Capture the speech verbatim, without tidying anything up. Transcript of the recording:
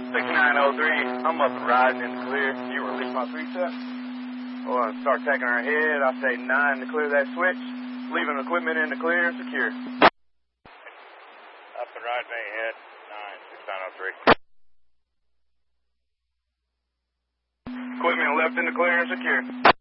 six nine oh three, I'm up and riding in the clear. You release my three set? Well, I start taking her ahead. I say nine to clear that switch. Leaving equipment in the clear and secure. Up and riding ahead, nine six nine oh three. Equipment left in the clear and secure.